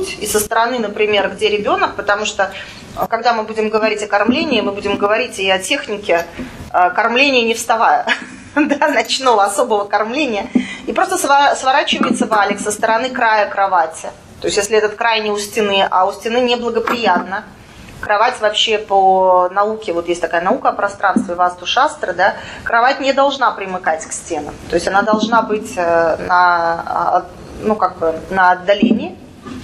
грудь и со стороны, например, где ребенок, потому что когда мы будем говорить о кормлении, мы будем говорить и о технике кормления не вставая, да, ночного особого кормления, и просто сворачивается валик со стороны края кровати. То есть если этот край не у стены, а у стены неблагоприятно, кровать вообще по науке, вот есть такая наука о пространстве Васту-шастры, да, кровать не должна примыкать к стенам. То есть она должна быть на отдалении.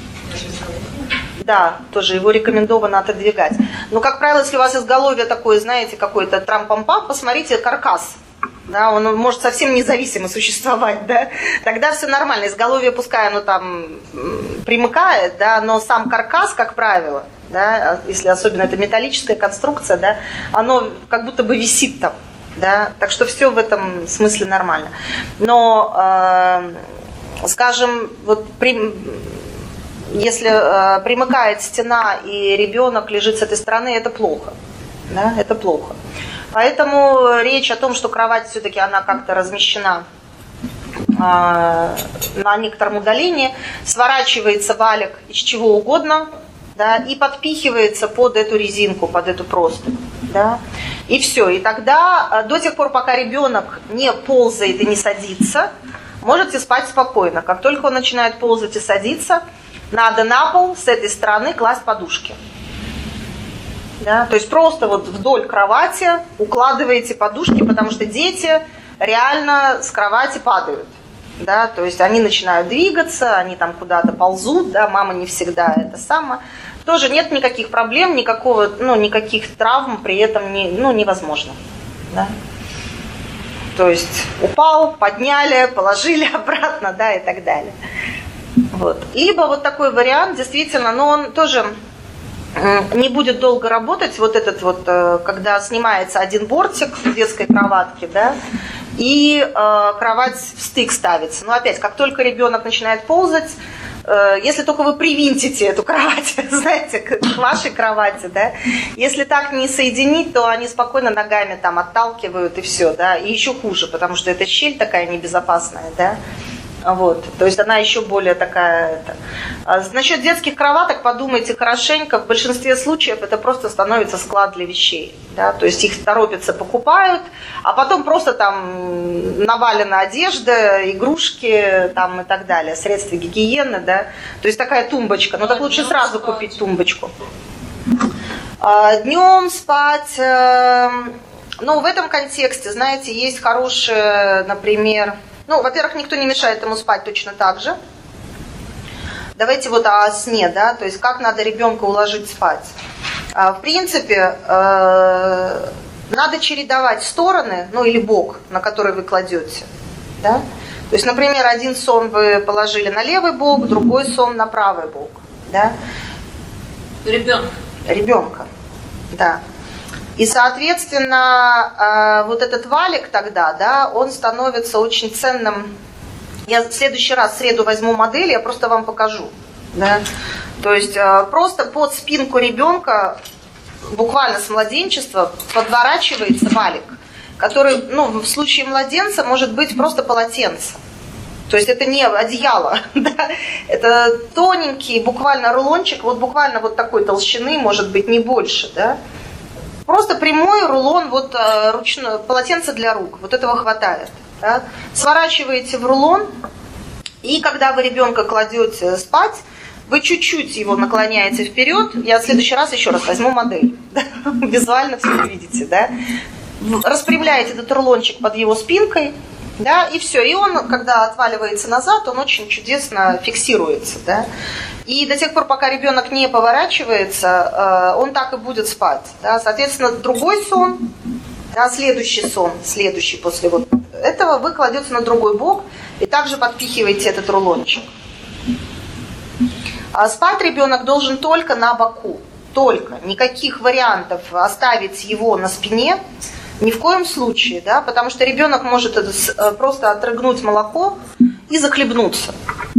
Да, тоже его рекомендовано отодвигать. Но, как правило, если у вас изголовье такое, знаете, какой-то трам-пам-пам, посмотрите каркас. Да, он может совсем независимо существовать, да, тогда все нормально, изголовье пускай оно там примыкает, да, но сам каркас, как правило, да, если особенно это металлическая конструкция, да, оно как будто бы висит там, да, так что все в этом смысле нормально. Но, скажем, вот если примыкает стена и ребенок лежит с этой стороны, это плохо, да, это плохо. Поэтому речь о том, что кровать все-таки она как-то размещена на некотором удалении, сворачивается валик из чего угодно, да, и подпихивается под эту резинку, под эту простынь. Да, и все. И тогда до тех пор, пока ребенок не ползает и не садится, можете спать спокойно. Как только он начинает ползать и садиться, надо на пол с этой стороны класть подушки. Да, то есть просто вот вдоль кровати укладываете подушки, потому что дети реально с кровати падают. Да, то есть они начинают двигаться, они там куда-то ползут, да, мама не всегда это самое. Тоже нет никаких проблем, никаких травм при этом невозможно. Да. То есть упал, подняли, положили обратно, да, и так далее. Вот. Либо вот такой вариант, действительно, но он тоже не будет долго работать, вот этот вот, когда снимается один бортик в детской кроватке, да, и кровать в стык ставится. Но опять, как только ребенок начинает ползать, если только вы привинтите эту кровать, знаете, к вашей кровати, да, если так не соединить, то они спокойно ногами там отталкивают и все, да, и еще хуже, потому что эта щель такая небезопасная, да. Вот, то есть она еще более такая. Насчет детских кроваток подумайте хорошенько. В большинстве случаев это просто становится склад для вещей. Да? То есть их торопятся, покупают, а потом просто там навалена одежда, игрушки там, и так далее, средства гигиены. Да? То есть такая тумбочка. Но так лучше сразу купить тумбочку. Днем спать. В этом контексте, знаете, есть хорошие, например... во-первых, никто не мешает ему спать точно так же. Давайте вот о сне, да, то есть как надо ребенка уложить спать. В принципе, надо чередовать стороны, или бок, на который вы кладете, да. То есть, например, один сон вы положили на левый бок, другой сон на правый бок, да. Ребенка, да. И, соответственно, вот этот валик тогда, да, он становится очень ценным. Я в следующий раз, в среду, возьму модель, я просто вам покажу. Да? То есть просто под спинку ребенка, буквально с младенчества, подворачивается валик, который, в случае младенца может быть просто полотенце. То есть это не одеяло, да? Это тоненький буквально рулончик, вот буквально вот такой толщины, может быть, не больше, да? Просто прямой рулон, вот ручной, полотенце для рук, вот этого хватает. Да? Сворачиваете в рулон, и когда вы ребенка кладете спать, вы чуть-чуть его наклоняете вперед. Я в следующий раз еще раз возьму модель. Да? Визуально все увидите. Да? Распрямляете этот рулончик под его спинкой, да, и все. И он, когда отваливается назад, он очень чудесно фиксируется. Да? И до тех пор, пока ребенок не поворачивается, он так и будет спать. Да? Соответственно, другой сон, да, следующий после вот этого, вы кладете на другой бок и также подпихиваете этот рулончик. А спать ребенок должен только на боку. Только. Никаких вариантов оставить его на спине ни в коем случае, да, потому что ребенок может просто отрыгнуть молоко и захлебнуться.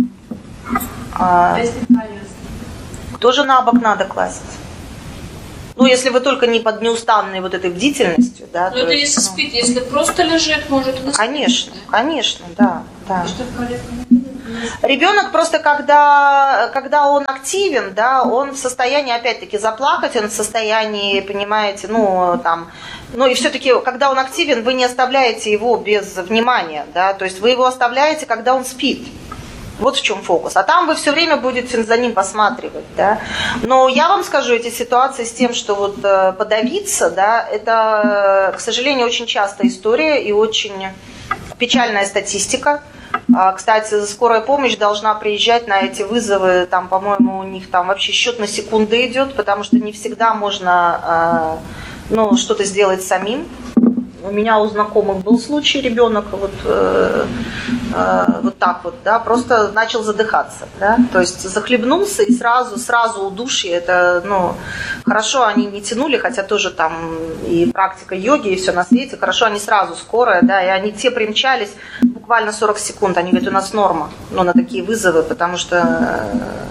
Тоже на бок надо класть. Если вы только не под неустанной вот этой бдительностью, да. Это если спит, если просто лежит, может. Конечно, да. И что в колено не видно? Ребенок просто, когда он активен, да, он в состоянии, опять-таки, заплакать, он в состоянии, понимаете, и все-таки, когда он активен, вы не оставляете его без внимания, да, то есть вы его оставляете, когда он спит. Вот в чем фокус. А там вы все время будете за ним посматривать, да. Но я вам скажу, эти ситуации с тем, что вот подавиться, да, это, к сожалению, очень частая история и очень печальная статистика. Кстати, скорая помощь должна приезжать на эти вызовы, там, по-моему, у них там вообще счет на секунды идет, потому что не всегда можно что-то сделать самим. У меня у знакомых был случай, ребенок вот так вот, да, просто начал задыхаться, да, то есть захлебнулся и сразу удушье, это, хорошо они не тянули, хотя тоже там и практика йоги, и все на свете, хорошо они сразу скорая, да, и они те примчались буквально 40 секунд, они говорят, у нас норма, на такие вызовы, потому что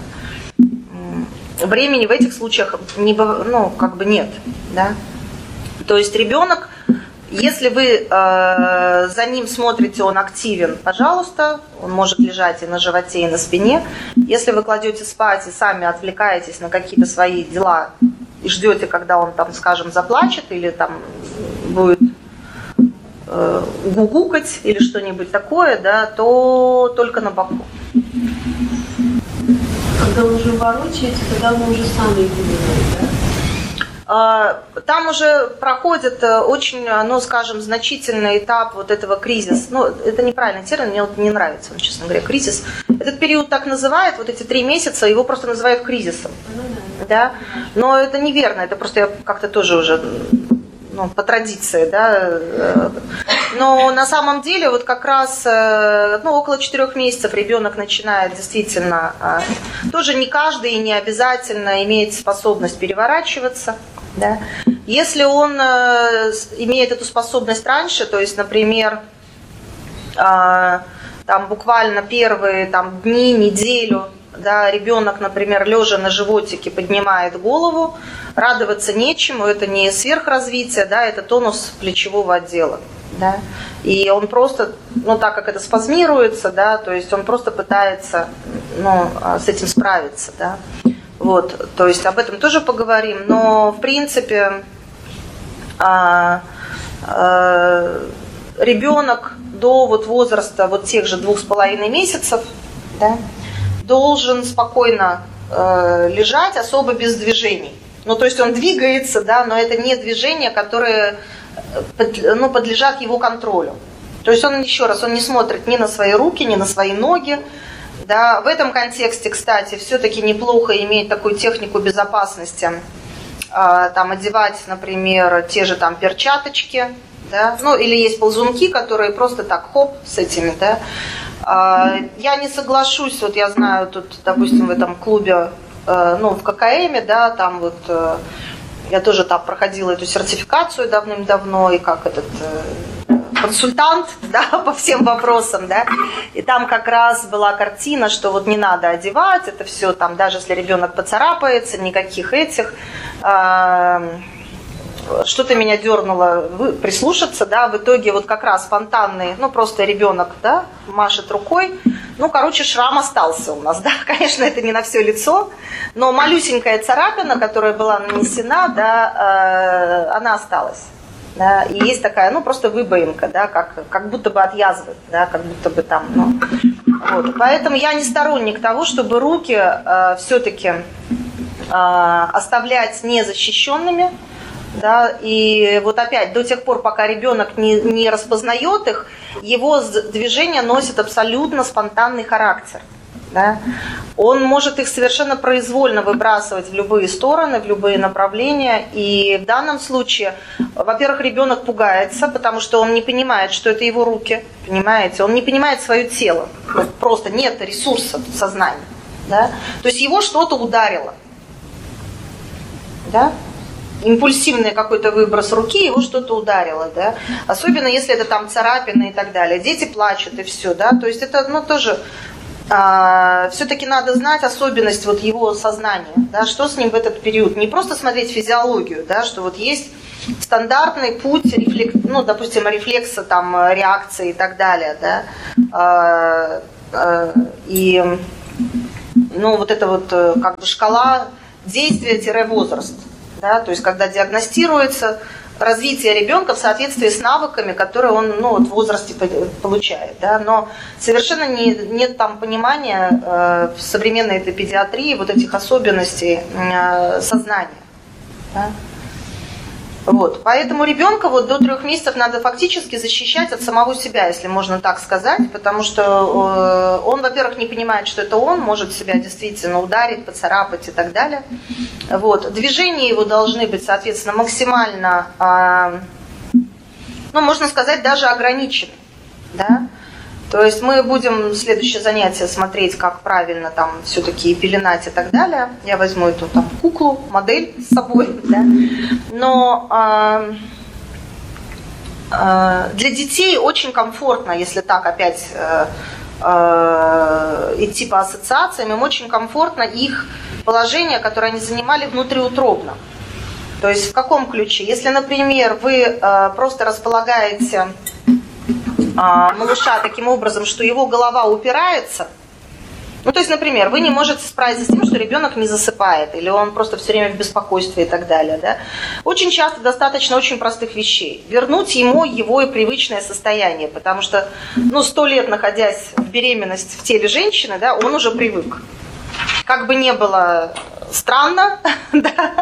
времени в этих случаях нет, да, то есть ребенок, если вы за ним смотрите, он активен, пожалуйста, он может лежать и на животе, и на спине. Если вы кладете спать и сами отвлекаетесь на какие-то свои дела и ждете, когда он там, скажем, заплачет или там будет гугукать или что-нибудь такое, да, то только на боку. Когда вы уже ворочаете, тогда вы уже сами выбираете, да? Там уже проходит очень, скажем, значительный этап вот этого кризиса. Это неправильный термин, мне вот не нравится, честно говоря, кризис. Этот период так называют, вот эти 3 месяца, его просто называют кризисом. Да? Но это неверно, это просто я как-то тоже уже по традиции, да. Но на самом деле вот как раз около 4 месяцев ребенок начинает действительно, тоже не каждый и не обязательно имеет способность переворачиваться. Да. Если он имеет эту способность раньше, то есть, например, там буквально первые дни, неделю, да, ребенок, например, лежа на животике поднимает голову, радоваться нечему, это не сверхразвитие, да, это тонус плечевого отдела. Да. И он просто, так как это спазмируется, да, то есть он просто пытается с этим справиться. Да. Вот, то есть об этом тоже поговорим, но в принципе ребенок до возраста тех же 2,5 месяцев, да, должен спокойно лежать, особо без движений. То есть он двигается, да, но это не движения, которые подлежат его контролю. То есть он, еще раз, он не смотрит ни на свои руки, ни на свои ноги. Да, в этом контексте, кстати, все-таки неплохо иметь такую технику безопасности, одевать, например, те же перчаточки, да, или есть ползунки, которые просто так, хоп, с этими, да. Я не соглашусь, я знаю, тут, допустим, в этом клубе, в ККМ, да, там я тоже там проходила эту сертификацию давным-давно, и как консультант, да, по всем вопросам, да, и там как раз была картина, что не надо одевать, это все даже если ребенок поцарапается, никаких этих, что-то меня дернуло прислушаться, да, в итоге как раз спонтанный, просто ребенок, да, машет рукой, шрам остался у нас, да, конечно, это не на все лицо, но малюсенькая царапина, которая была нанесена, да, она осталась. Да, и есть такая, просто выбоинка, да, как будто бы от язвы, да, как будто бы там, вот. Поэтому я не сторонник того, чтобы руки все-таки оставлять незащищенными, да, и опять, до тех пор, пока ребенок не распознает их, его движения носят абсолютно спонтанный характер. Да? Он может их совершенно произвольно выбрасывать в любые стороны, в любые направления. И в данном случае, во-первых, ребенок пугается, потому что он не понимает, что это его руки, понимаете? Он не понимает свое тело, просто нет ресурса в сознании. Да? То есть его что-то ударило. Да? Импульсивный какой-то выброс руки, его что-то ударило, да, особенно если это царапины и так далее. Дети плачут и все, да, то есть это, тоже все-таки надо знать особенность его сознания, да, что с ним в этот период. Не просто смотреть физиологию, да, что есть стандартный путь, допустим, рефлекса, реакции и так далее, да. И вот это вот как бы шкала действия-возраст. Да? То есть когда диагностируется развитие ребенка в соответствии с навыками, которые он в возрасте получает. Да? Но совершенно нет там понимания в современной этой педиатрии вот этих особенностей сознания. Да? Вот. Поэтому ребенка до 3 месяцев надо фактически защищать от самого себя, если можно так сказать, потому что он, во-первых, не понимает, что это он, может себя действительно ударить, поцарапать и так далее. Вот. Движения его должны быть, соответственно, максимально, можно сказать, даже ограничены. Да? То есть мы будем в следующее занятие смотреть, как правильно там все-таки пеленать и так далее. Я возьму эту там куклу, модель с собой. Да? Но для детей очень комфортно, если так опять идти по ассоциациям, им очень комфортно их положение, которое они занимали внутриутробно. То есть в каком ключе? Если, например, вы просто располагаете малыша таким образом, что его голова упирается. То есть, например, вы не можете справиться с тем, что ребенок не засыпает, или он просто все время в беспокойстве и так далее. Да? Очень часто достаточно очень простых вещей. Вернуть ему его привычное состояние, потому что 100 лет находясь в беременности в теле женщины, да, он уже привык. Как бы не было странно, да.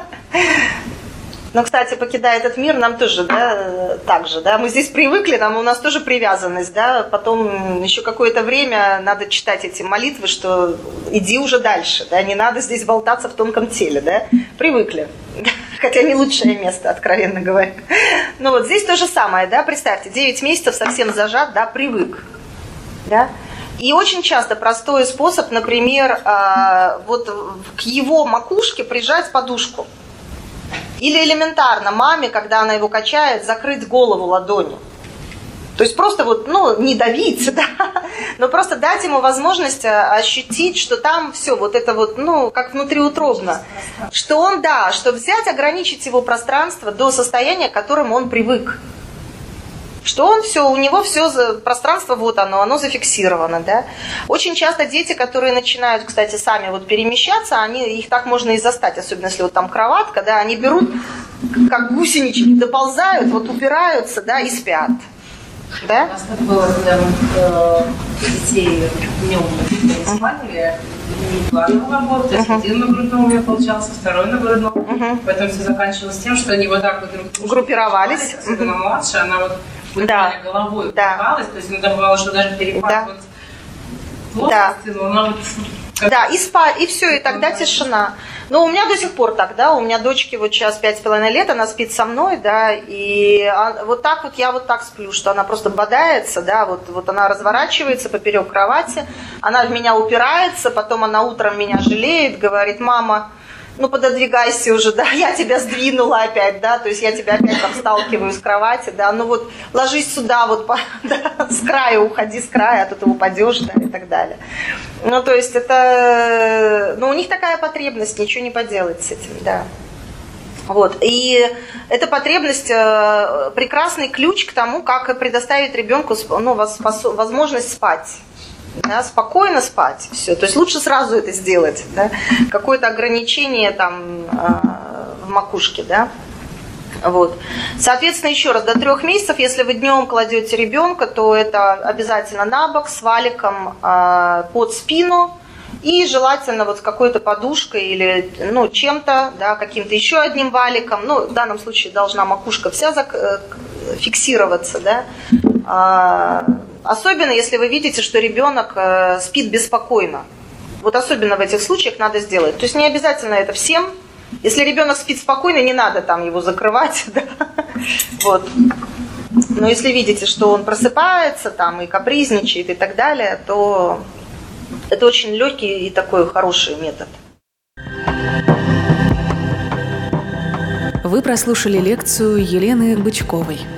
Но, кстати, покидая этот мир, нам тоже, да, так же, да, мы здесь привыкли, у нас тоже привязанность, да, потом еще какое-то время надо читать эти молитвы, что иди уже дальше, да, не надо здесь болтаться в тонком теле, да, привыкли, хотя не лучшее место, откровенно говоря. Здесь то же самое, да, представьте, 9 месяцев совсем зажат, да, привык, да. И очень часто простой способ, например, к его макушке прижать подушку. Или элементарно маме, когда она его качает, закрыть голову ладонью. То есть просто не давить, да, но просто дать ему возможность ощутить, что там все как внутриутробно. Что он, что взять, ограничить его пространство до состояния, к которому он привык. Что у него все пространство, оно зафиксировано, да. Очень часто дети, которые начинают, кстати, сами перемещаться, их так можно и застать, особенно если там кроватка, да, они берут, как гусенички, доползают, упираются, да, и спят. Да? У нас так было, когда детей днем не спали, не плановый аборт, то есть один на грудном у меня получался, второй на грудном. Поэтому все заканчивалось тем, что они так друг группировались. Особенно младшая, она головой упиралась, то есть иногда бывало, что даже перепад плоскости, но она Да, и спать, и все, и тогда тишина. Но у меня до сих пор так, да, у меня дочке сейчас 5,5 лет, она спит со мной, да, и я так сплю, что она просто бодается, да, она разворачивается поперек кровати, она в меня упирается, потом она утром меня жалеет, говорит: мама, пододвигайся уже, да, я тебя сдвинула опять, да, то есть я тебя опять там сталкиваю с кровати, да, ложись сюда, да, с края, уходи с края, а то ты упадешь, да, и так далее. То есть это, у них такая потребность, ничего не поделать с этим, да. И эта потребность прекрасный ключ к тому, как предоставить ребенку возможность спать. Да, спокойно спать, все. То есть лучше сразу это сделать, да? Какое-то ограничение там в макушке, да. Соответственно, еще раз, до 3 месяцев, если вы днем кладете ребенка, то это обязательно на бок с валиком под спину и желательно с какой-то подушкой или чем-то, да, каким-то еще одним валиком. В данном случае должна макушка вся фиксироваться, да. Особенно, если вы видите, что ребенок спит беспокойно. Особенно в этих случаях надо сделать. То есть не обязательно это всем. Если ребенок спит спокойно, не надо там его закрывать. Да? Но если видите, что он просыпается там, и капризничает и так далее, то это очень легкий и такой хороший метод. Вы прослушали лекцию Елены Бычковой.